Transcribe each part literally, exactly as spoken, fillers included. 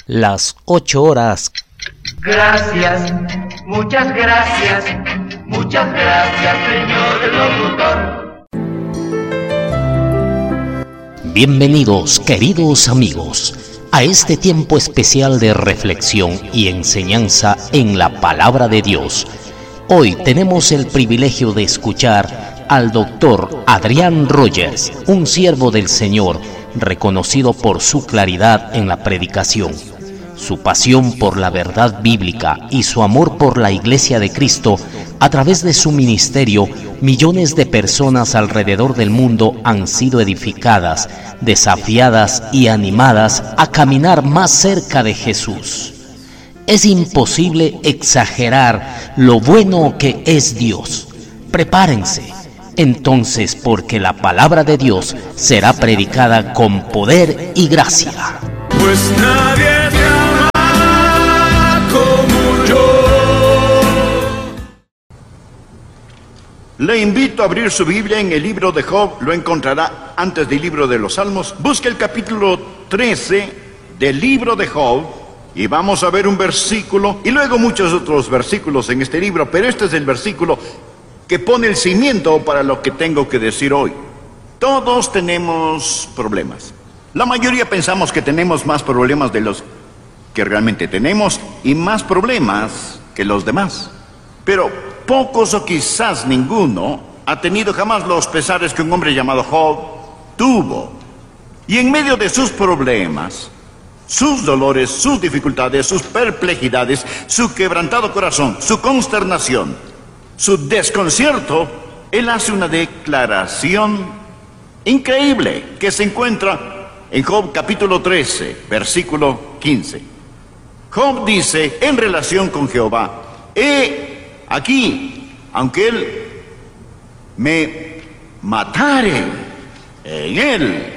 las ocho horas. Gracias, muchas gracias, muchas gracias, señor locutor. Bienvenidos, queridos amigos, a este tiempo especial de reflexión y enseñanza en la Palabra de Dios. Hoy tenemos el privilegio de escuchar al doctor Adrián Rogers, un siervo del Señor, reconocido por su claridad en la predicación, su pasión por la verdad bíblica y su amor por la Iglesia de Cristo. A través de su ministerio, millones de personas alrededor del mundo han sido edificadas, desafiadas y animadas a caminar más cerca de Jesús. Es imposible exagerar lo bueno que es Dios. Prepárense, entonces, porque la palabra de Dios será predicada con poder y gracia. Pues nadie te ama como yo. Le invito a abrir su Biblia en el libro de Job. Lo encontrará antes del libro de los Salmos. Busque el capítulo trece del libro de Job y vamos a ver un versículo y luego muchos otros versículos en este libro, pero este es el versículo que pone el cimiento para lo que tengo que decir hoy. Todos tenemos problemas. La mayoría pensamos que tenemos más problemas de los que realmente tenemos y más problemas que los demás. Pero pocos o quizás ninguno ha tenido jamás los pesares que un hombre llamado Job tuvo. Y en medio de sus problemas, sus dolores, sus dificultades, sus perplejidades, su quebrantado corazón, su consternación, su desconcierto, él hace una declaración increíble que se encuentra en Job capítulo trece, versículo quince. Job dice en relación con Jehová: he aquí, aunque él me matare, en él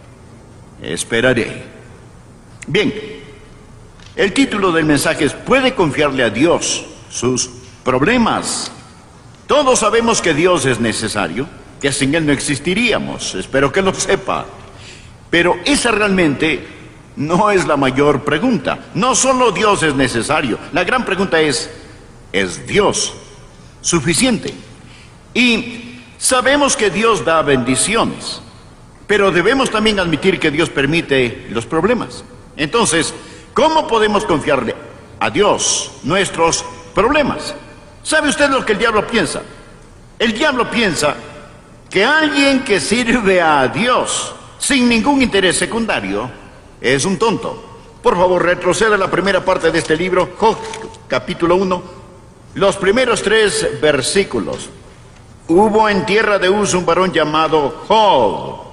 esperaré. Bien, el título del mensaje es: ¿puede confiarle a Dios sus problemas? Todos sabemos que Dios es necesario, que sin Él no existiríamos, espero que lo sepa. Pero esa realmente no es la mayor pregunta. No solo Dios es necesario, la gran pregunta es: ¿es Dios suficiente? Y sabemos que Dios da bendiciones, pero debemos también admitir que Dios permite los problemas. Entonces, ¿cómo podemos confiarle a Dios nuestros problemas? ¿Sabe usted lo que el diablo piensa? El diablo piensa que alguien que sirve a Dios sin ningún interés secundario es un tonto. Por favor, retroceda a la primera parte de este libro, Job, capítulo uno, los primeros tres versículos. Hubo en tierra de Uz un varón llamado Job,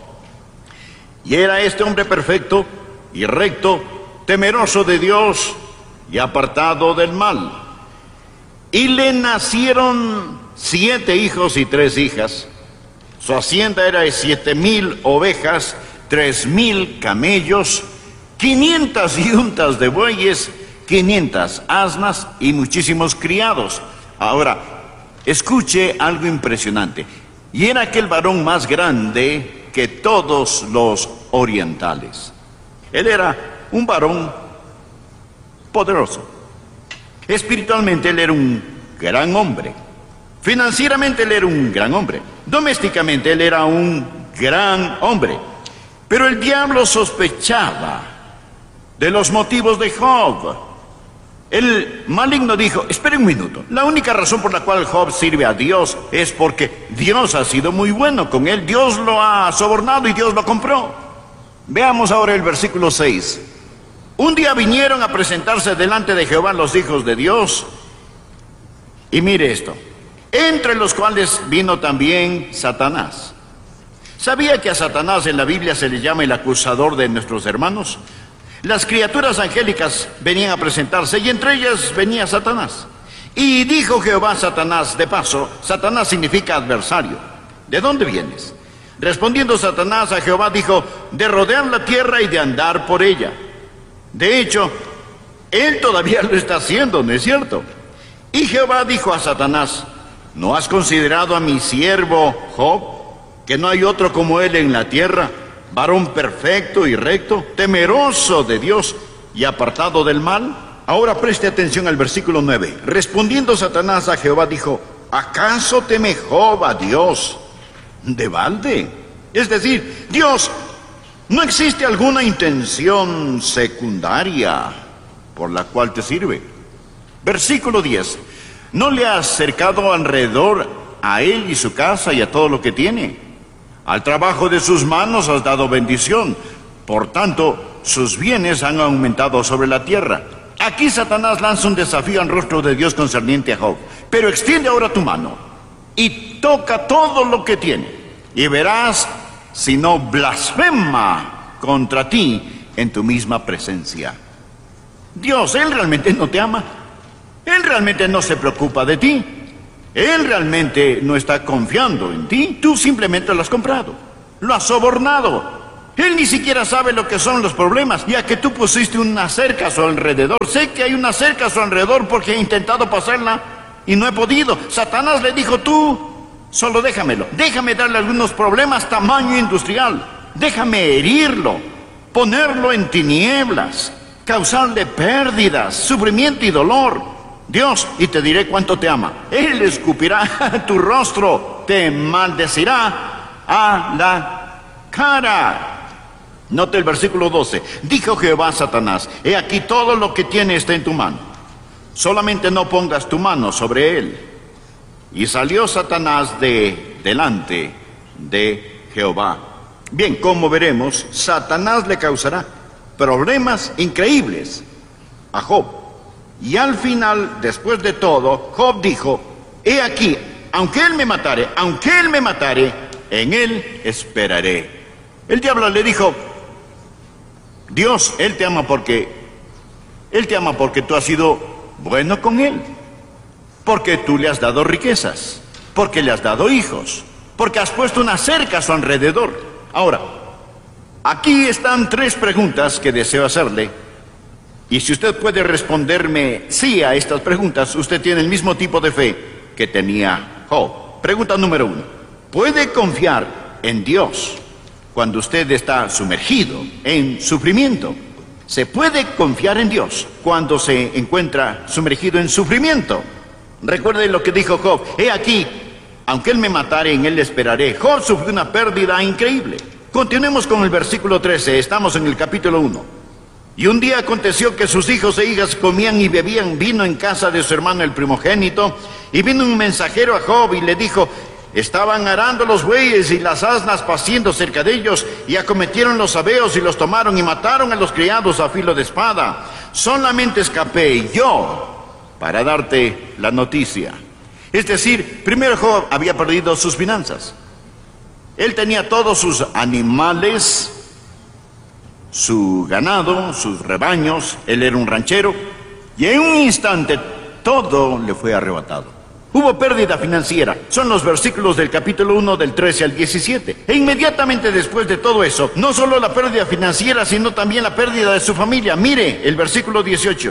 y era este hombre perfecto y recto, temeroso de Dios y apartado del mal. Y le nacieron siete hijos y tres hijas. Su hacienda era de siete mil ovejas, tres mil camellos, quinientas yuntas de bueyes, quinientas asnas y muchísimos criados. Ahora, escuche algo impresionante. Y era aquel varón más grande que todos los orientales. Él era un varón poderoso. Espiritualmente él era un gran hombre. Financieramente él era un gran hombre. Domésticamente él era un gran hombre. Pero el diablo sospechaba de los motivos de Job. El maligno dijo: espere un minuto, la única razón por la cual Job sirve a Dios es porque Dios ha sido muy bueno con él. Dios lo ha sobornado y Dios lo compró. Veamos ahora el versículo seis. Un día vinieron a presentarse delante de Jehová los hijos de Dios. Y mire esto: entre los cuales vino también Satanás. ¿Sabía que a Satanás en la Biblia se le llama el acusador de nuestros hermanos? Las criaturas angélicas venían a presentarse y entre ellas venía Satanás. Y dijo Jehová a Satanás, de paso, Satanás significa adversario: ¿de dónde vienes? Respondiendo Satanás a Jehová dijo: de rodear la tierra y de andar por ella. De hecho, él todavía lo está haciendo, ¿no es cierto? Y Jehová dijo a Satanás: ¿no has considerado a mi siervo Job, que no hay otro como él en la tierra, varón perfecto y recto, temeroso de Dios y apartado del mal? Ahora preste atención al versículo nueve. Respondiendo Satanás a Jehová dijo: ¿acaso teme Job a Dios de balde? Es decir, Dios, ¿no existe alguna intención secundaria por la cual te sirve? Versículo diez. ¿No le has cercado alrededor a él y su casa y a todo lo que tiene? Al trabajo de sus manos has dado bendición. Por tanto, sus bienes han aumentado sobre la tierra. Aquí Satanás lanza un desafío al rostro de Dios concerniente a Job. Pero extiende ahora tu mano y toca todo lo que tiene, y verás si no blasfema contra ti en tu misma presencia. Dios, Él realmente no te ama. Él realmente no se preocupa de ti. Él realmente no está confiando en ti. Tú simplemente lo has comprado, lo has sobornado. Él ni siquiera sabe lo que son los problemas, ya que tú pusiste una cerca a su alrededor. Sé que hay una cerca a su alrededor porque he intentado pasarla y no he podido. Satanás le dijo: tú, solo déjamelo. Déjame darle algunos problemas tamaño industrial. Déjame herirlo, ponerlo en tinieblas, causarle pérdidas, sufrimiento y dolor. Dios, y te diré cuánto te ama. Él escupirá tu rostro, te maldecirá a la cara. Note el versículo doce. Dijo Jehová a Satanás: he aquí todo lo que tiene está en tu mano. Solamente no pongas tu mano sobre él. Y salió Satanás de delante de Jehová. Bien, como veremos, Satanás le causará problemas increíbles a Job. Y al final, después de todo, Job dijo: he aquí, aunque él me matare, aunque él me matare, en él esperaré. El diablo le dijo: Dios, Él te ama porque Él te ama porque tú has sido bueno con Él, porque tú le has dado riquezas, porque le has dado hijos, porque has puesto una cerca a su alrededor. Ahora, aquí están tres preguntas que deseo hacerle, y si usted puede responderme sí a estas preguntas, usted tiene el mismo tipo de fe que tenía Job. Pregunta número uno: ¿puede confiar en Dios cuando usted está sumergido en sufrimiento? ¿Se puede confiar en Dios cuando se encuentra sumergido en sufrimiento? Recuerde lo que dijo Job: he aquí, aunque él me matare, en él le esperaré. Job sufrió una pérdida increíble. Continuemos con el versículo trece, estamos en el capítulo uno. Y un día aconteció que sus hijos e hijas comían y bebían vino en casa de su hermano el primogénito, y vino un mensajero a Job y le dijo: estaban arando los bueyes y las asnas paciendo cerca de ellos, y acometieron los sabeos y los tomaron y mataron a los criados a filo de espada. Solamente escapé yo para darte la noticia. Es decir, primero Job había perdido sus finanzas. Él tenía todos sus animales, su ganado, sus rebaños. Él era un ranchero, y en un instante todo le fue arrebatado. Hubo pérdida financiera. Son los versículos del capítulo uno, del trece al diecisiete. E inmediatamente después de todo eso, no solo la pérdida financiera, sino también la pérdida de su familia. Mire el versículo dieciocho.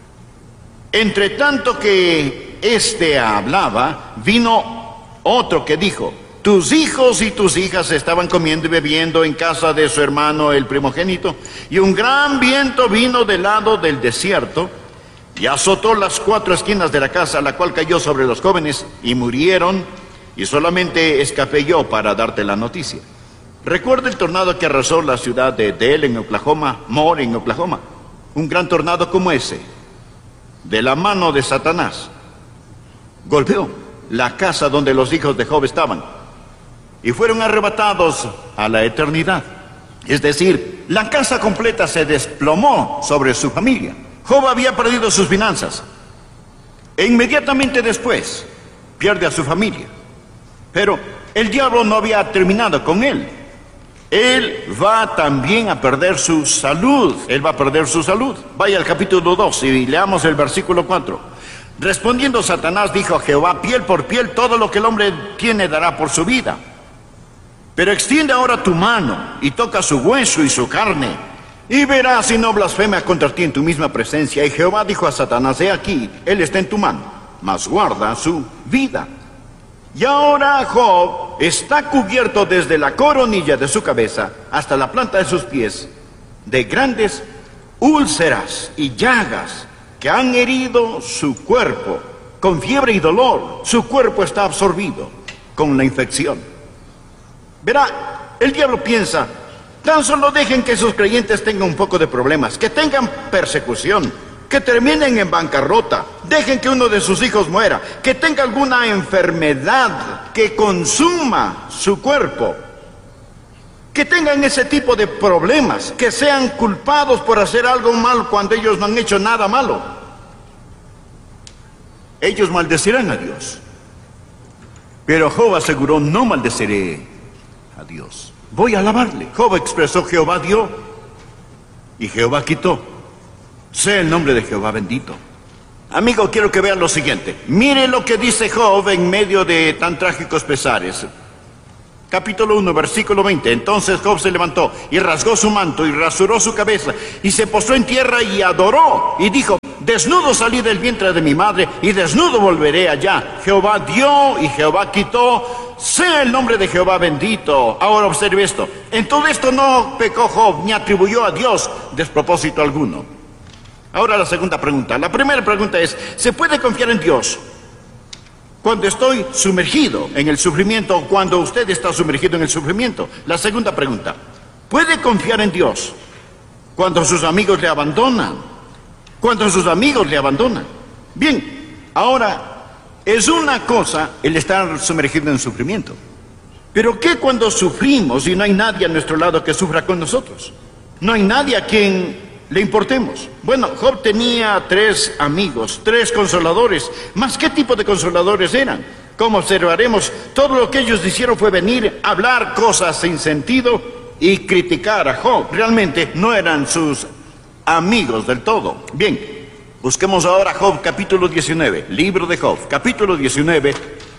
Entre tanto que éste hablaba, vino otro que dijo: tus hijos y tus hijas estaban comiendo y bebiendo en casa de su hermano el primogénito, y un gran viento vino del lado del desierto y azotó las cuatro esquinas de la casa, la cual cayó sobre los jóvenes y murieron, y solamente escapé yo para darte la noticia. Recuerda el tornado que arrasó la ciudad de Dell en Oklahoma, Moore en Oklahoma. Un gran tornado como ese, de la mano de Satanás, golpeó la casa donde los hijos de Job estaban y fueron arrebatados a la eternidad. Es decir, la casa completa se desplomó sobre su familia. Job había perdido sus finanzas e inmediatamente después pierde a su familia. Pero el diablo no había terminado con él. Él va también a perder su salud. Él va a perder su salud. Vaya al capítulo dos y leamos el versículo cuatro. Respondiendo Satanás dijo a Jehová: piel por piel, todo lo que el hombre tiene dará por su vida. Pero extiende ahora tu mano y toca su hueso y su carne, y verás si no blasfema contra ti en tu misma presencia. Y Jehová dijo a Satanás: he aquí, él está en tu mano, mas guarda su vida. Y ahora Job está cubierto desde la coronilla de su cabeza hasta la planta de sus pies de grandes úlceras y llagas que han herido su cuerpo con fiebre y dolor. Su cuerpo está absorbido con la infección. Verá, el diablo piensa, tan solo dejen que sus creyentes tengan un poco de problemas, que tengan persecución, que terminen en bancarrota, dejen que uno de sus hijos muera, que tenga alguna enfermedad que consuma su cuerpo, que tengan ese tipo de problemas, que sean culpados por hacer algo malo cuando ellos no han hecho nada malo. Ellos maldecirán a Dios. Pero Job aseguró, no maldeciré a Dios, voy a alabarle. Job expresó, Jehová dio y Jehová quitó. Sea el nombre de Jehová bendito. Amigo, quiero que vean lo siguiente. Mire lo que dice Job en medio de tan trágicos pesares. Capítulo uno, versículo veinte. Entonces Job se levantó y rasgó su manto y rasuró su cabeza y se postró en tierra y adoró y dijo, desnudo salí del vientre de mi madre y desnudo volveré allá. Jehová dio y Jehová quitó. Sea el nombre de Jehová bendito. Ahora observe esto. En todo esto no pecó Job ni atribuyó a Dios despropósito alguno. Ahora la segunda pregunta. La primera pregunta es, ¿se puede confiar en Dios cuando estoy sumergido en el sufrimiento o cuando usted está sumergido en el sufrimiento? La segunda pregunta, ¿puede confiar en Dios cuando sus amigos le abandonan? Cuando sus amigos le abandonan. Bien, ahora, es una cosa el estar sumergido en sufrimiento. Pero ¿qué cuando sufrimos y no hay nadie a nuestro lado que sufra con nosotros? No hay nadie a quien le importemos. Bueno, Job tenía tres amigos, tres consoladores. ¿Más qué tipo de consoladores eran? Como observaremos, todo lo que ellos hicieron fue venir a hablar cosas sin sentido y criticar a Job. Realmente no eran sus amigos del todo. Bien, busquemos ahora Job capítulo diecinueve, libro de Job, capítulo diecinueve,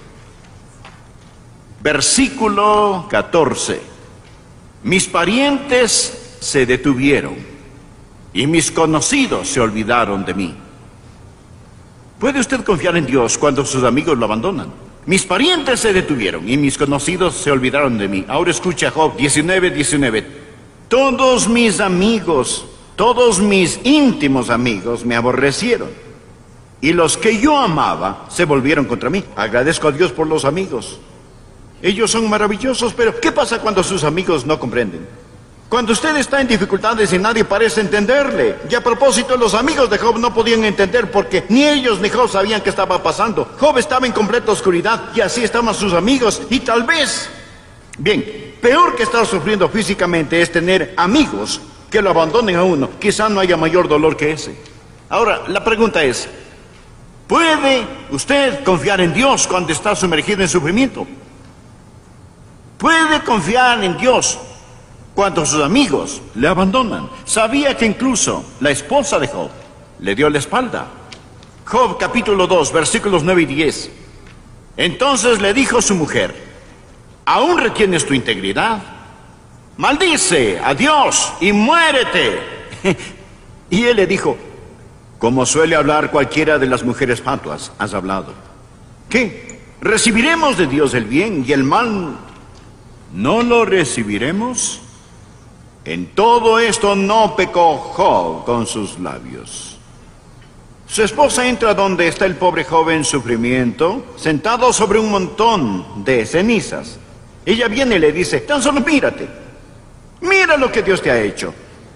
versículo catorce. Mis parientes se detuvieron y mis conocidos se olvidaron de mí. ¿Puede usted confiar en Dios cuando sus amigos lo abandonan? Mis parientes se detuvieron y mis conocidos se olvidaron de mí. Ahora escucha Job diecinueve, diecinueve. Todos mis amigos, todos mis íntimos amigos me aborrecieron y los que yo amaba se volvieron contra mí. Agradezco a Dios por los amigos. Ellos son maravillosos, pero ¿qué pasa cuando sus amigos no comprenden? Cuando usted está en dificultades y nadie parece entenderle. Y a propósito, los amigos de Job no podían entender porque ni ellos ni Job sabían qué estaba pasando. Job estaba en completa oscuridad y así estaban sus amigos. Y tal vez, bien, peor que estar sufriendo físicamente es tener amigos que lo abandonen a uno. Quizá no haya mayor dolor que ese. Ahora, la pregunta es, ¿puede usted confiar en Dios cuando está sumergido en sufrimiento? ¿Puede confiar en Dios cuando sus amigos le abandonan? Sabía que incluso la esposa de Job le dio la espalda. Job capítulo dos, versículos nueve y diez. Entonces le dijo su mujer, ¿aún retienes tu integridad? Maldice a Dios y muérete. Y él le dijo, como suele hablar cualquiera de las mujeres fatuas, has hablado. ¿Qué? ¿Recibiremos de Dios el bien y el mal no lo recibiremos? En todo esto no pecó Job con sus labios. Su esposa entra donde está el pobre joven en sufrimiento, sentado sobre un montón de cenizas. Ella viene y le dice, tan solo mírate, mira lo que Dios te ha hecho.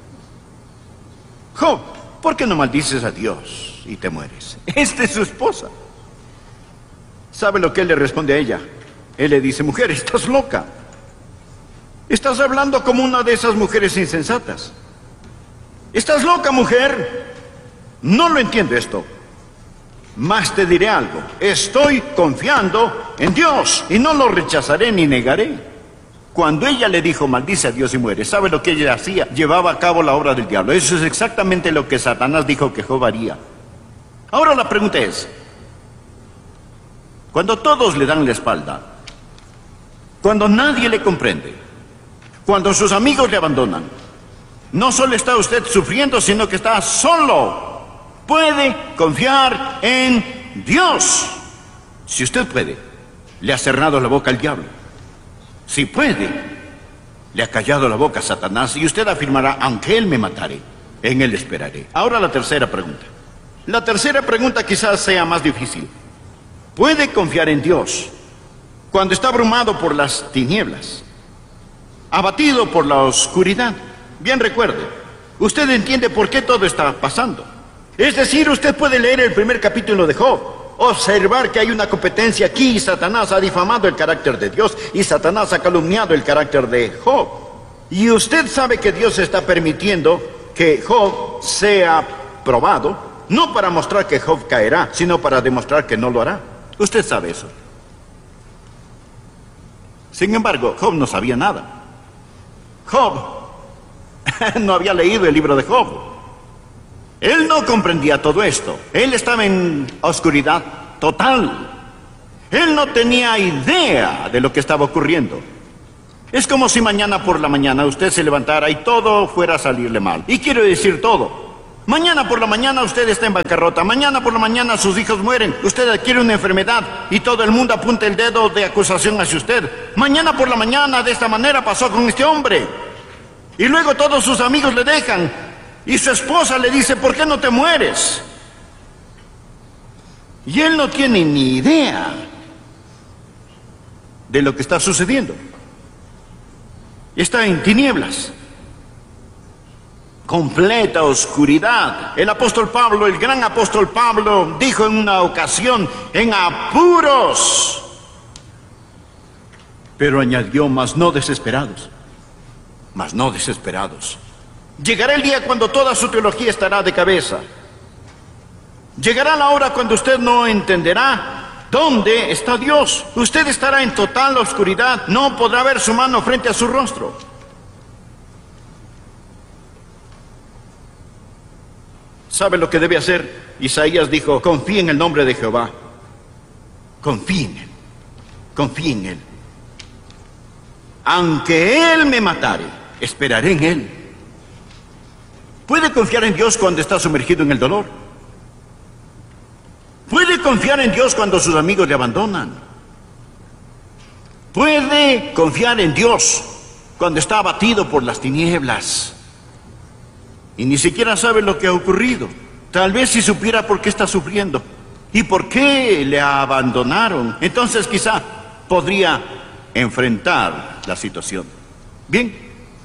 Job, ¿por qué no maldices a Dios y te mueres? Esta es su esposa. ¿Sabe lo que él le responde a ella? Él le dice, mujer, estás loca. Estás hablando como una de esas mujeres insensatas. Estás loca, mujer. No lo entiendo esto. Mas te diré algo. Estoy confiando en Dios y no lo rechazaré ni negaré. Cuando ella le dijo, maldice a Dios y muere, ¿sabe lo que ella hacía? Llevaba a cabo la obra del diablo. Eso es exactamente lo que Satanás dijo que Job haría. Ahora la pregunta es, cuando todos le dan la espalda, cuando nadie le comprende, cuando sus amigos le abandonan, no solo está usted sufriendo, sino que está solo. Puede confiar en Dios. Si usted puede, le ha cerrado la boca al diablo. Si puede, le ha callado la boca a Satanás y usted afirmará, aunque él me matare, En Él esperaré. Ahora la tercera pregunta. La tercera pregunta quizás sea más difícil. ¿Puede confiar en Dios cuando está abrumado por las tinieblas, abatido por la oscuridad? Bien recuerde, usted entiende por qué todo está pasando. Es decir, usted puede leer el primer capítulo de Job, observar que hay una competencia aquí y Satanás ha difamado el carácter de Dios y Satanás ha calumniado el carácter de Job. Y usted sabe que Dios está permitiendo que Job sea probado, no para mostrar que Job caerá, sino para demostrar que no lo hará. Usted sabe eso. Sin embargo, Job no sabía nada. Job no había leído el libro de Job. Él no comprendía todo esto. Él estaba en oscuridad total. Él no tenía idea de lo que estaba ocurriendo. Es como si mañana por la mañana usted se levantara y todo fuera a salirle mal. Y quiero decir todo. Mañana por la mañana usted está en bancarrota. Mañana por la mañana sus hijos mueren. Usted adquiere una enfermedad y todo el mundo apunta el dedo de acusación hacia usted. Mañana por la mañana de esta manera pasó con este hombre. Y luego todos sus amigos le dejan. Y su esposa le dice, ¿por qué no te mueres? Y él no tiene ni idea de lo que está sucediendo. Está en tinieblas. Completa oscuridad. El apóstol Pablo, el gran apóstol Pablo, dijo en una ocasión, en apuros. Pero añadió, mas no desesperados. Mas no desesperados. Llegará el día cuando toda su teología estará de cabeza. Llegará la hora cuando usted no entenderá dónde está Dios. Usted estará en total oscuridad. No podrá ver su mano frente a su rostro. ¿Sabe lo que debe hacer? Isaías dijo, confíe en el nombre de Jehová. Confíe en Él. Confíe en Él. Aunque Él me matare, esperaré en Él. ¿Puede confiar en Dios cuando está sumergido en el dolor? ¿Puede confiar en Dios cuando sus amigos le abandonan? ¿Puede confiar en Dios cuando está abatido por las tinieblas y ni siquiera sabe lo que ha ocurrido? Tal vez si supiera por qué está sufriendo y por qué le abandonaron, entonces quizá podría enfrentar la situación. Bien,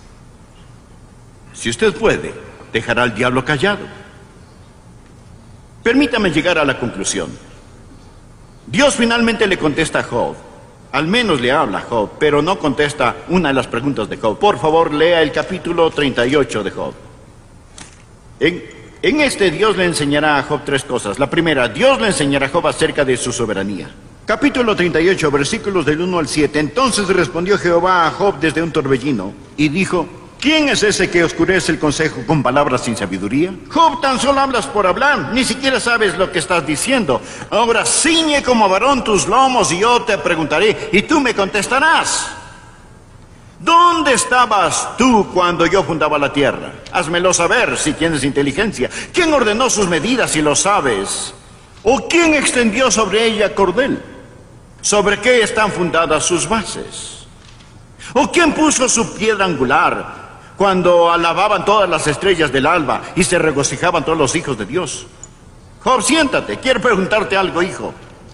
si usted puede, dejará al diablo callado. Permítame llegar a la conclusión. Dios finalmente le contesta a Job. Al menos le habla a Job, pero no contesta una de las preguntas de Job. Por favor, lea el capítulo treinta y ocho de Job. En, en este Dios le enseñará a Job tres cosas. La primera, Dios le enseñará a Job acerca de su soberanía. Capítulo treinta y ocho, versículos del uno al siete. Entonces respondió Jehová a Job desde un torbellino y dijo, ¿quién es ese que oscurece el consejo con palabras sin sabiduría? Job, tan solo hablas por hablar, ni siquiera sabes lo que estás diciendo. Ahora ciñe como varón tus lomos y yo te preguntaré y tú me contestarás. ¿Dónde estabas tú cuando yo fundaba la tierra? Házmelo saber si tienes inteligencia. ¿Quién ordenó sus medidas si lo sabes? ¿O quién extendió sobre ella cordel? ¿Sobre qué están fundadas sus bases? ¿O quién puso su piedra angular cuando alababan todas las estrellas del alba y se regocijaban todos los hijos de Dios? Job, siéntate, quiero preguntarte algo, hijo.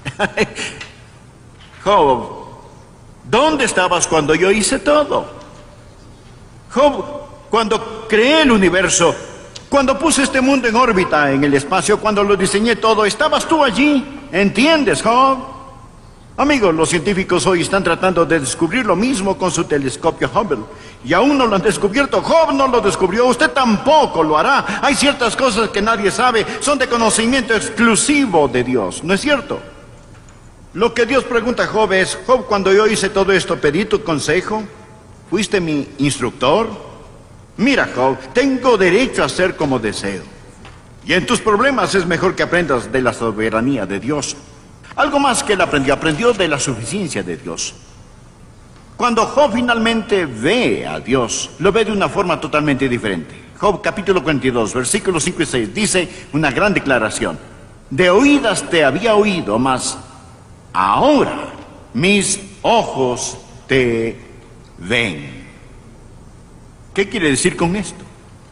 Job, ¿dónde estabas cuando yo hice todo? Job, cuando creé el universo, cuando puse este mundo en órbita en el espacio, cuando lo diseñé todo, ¿estabas tú allí? ¿Entiendes, Job? Amigos, los científicos hoy están tratando de descubrir lo mismo con su telescopio Hubble. Y aún no lo han descubierto. Job no lo descubrió, usted tampoco lo hará. Hay ciertas cosas que nadie sabe, son de conocimiento exclusivo de Dios, ¿no es cierto? Lo que Dios pregunta a Job es, Job, cuando yo hice todo esto, ¿pedí tu consejo? ¿Fuiste mi instructor? Mira, Job, tengo derecho a hacer como deseo. Y en tus problemas es mejor que aprendas de la soberanía de Dios. Algo más que él aprendió, aprendió de la suficiencia de Dios. Cuando Job finalmente ve a Dios, lo ve de una forma totalmente diferente. Job capítulo cuarenta y dos, versículos cinco y seis, dice una gran declaración. De oídas te había oído, mas ahora mis ojos te ven. ¿Qué quiere decir con esto?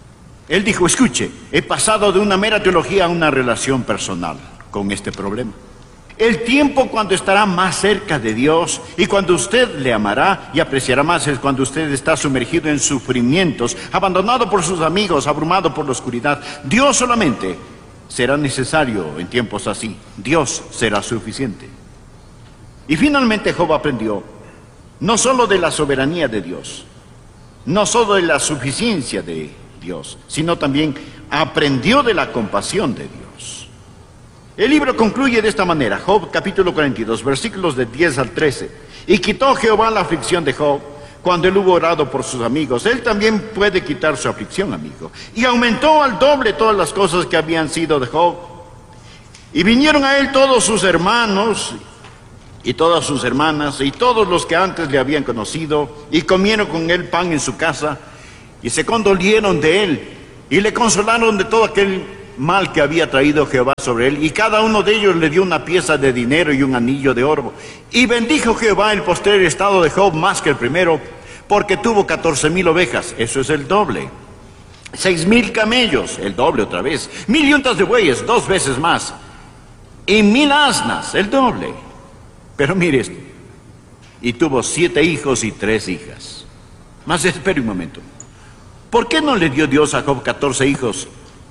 Él dijo, escuche, he pasado de una mera teología a una relación personal con este problema. El tiempo cuando estará más cerca de Dios y cuando usted le amará y apreciará más es cuando usted está sumergido en sufrimientos, abandonado por sus amigos, abrumado por la oscuridad. Dios solamente será necesario en tiempos así. Dios será suficiente. Y finalmente Job aprendió no solo de la soberanía de Dios, no solo de la suficiencia de Dios, sino también aprendió de la compasión de Dios. El libro concluye de esta manera, Job capítulo cuarenta y dos, versículos de diez al trece. Y quitó Jehová la aflicción de Job cuando él hubo orado por sus amigos. Él también puede quitar su aflicción, amigo. Y aumentó al doble todas las cosas que habían sido de Job. Y vinieron a él todos sus hermanos y todas sus hermanas y todos los que antes le habían conocido y comieron con él pan en su casa y se condolieron de él y le consolaron de todo aquel mal que había traído Jehová sobre él, y cada uno de ellos le dio una pieza de dinero y un anillo de oro. Y bendijo Jehová el postrer estado de Job más que el primero, porque tuvo catorce mil ovejas, eso es el doble, seis mil camellos, el doble otra vez, mil yuntas de bueyes, dos veces más, y mil asnas, el doble. Pero mire esto, y tuvo siete hijos y tres hijas. Mas espere un momento, ¿por qué no le dio Dios a Job catorce hijos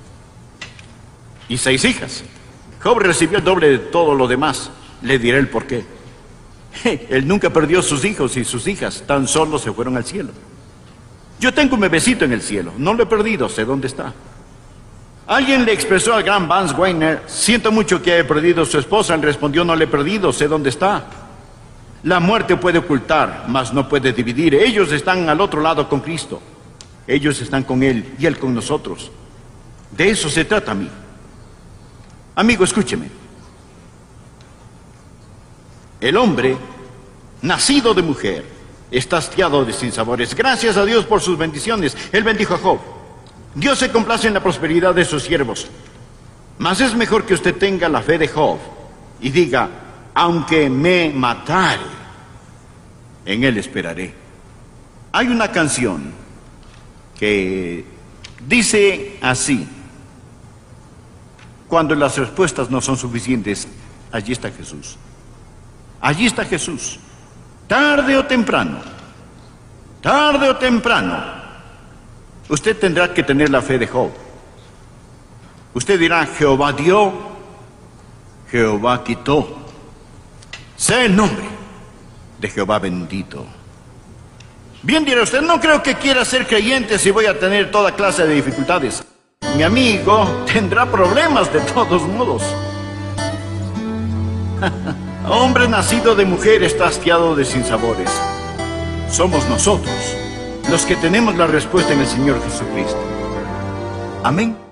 y seis hijas? Job recibió el doble de todo lo demás. Le diré el por qué. Él nunca perdió sus hijos y sus hijas, tan solo se fueron al cielo. Yo tengo un bebecito en el cielo, no lo he perdido, sé dónde está. Alguien le expresó al gran Vance Weiner, siento mucho que haya perdido a su esposa. Él respondió, no le he perdido, sé dónde está. La muerte puede ocultar, mas no puede dividir. Ellos están al otro lado con Cristo. Ellos están con Él y Él con nosotros. De eso se trata, amigo. Amigo, escúcheme. El hombre, nacido de mujer, está hastiado de sinsabores. Gracias a Dios por sus bendiciones. Él bendijo a Job. Dios se complace en la prosperidad de sus siervos. Mas es mejor que usted tenga la fe de Job y diga, aunque me matare, en él esperaré. Hay una canción que dice así: cuando las respuestas no son suficientes, allí está Jesús. Allí está Jesús. Tarde o temprano, tarde o temprano, usted tendrá que tener la fe de Job. Usted dirá, Jehová dio, Jehová quitó. Sea el nombre de Jehová bendito. Bien dirá usted, no creo que quiera ser creyente si voy a tener toda clase de dificultades. Mi amigo tendrá problemas de todos modos. Hombre nacido de mujer está hastiado de sinsabores. Somos nosotros los que tenemos la respuesta en el Señor Jesucristo. Amén.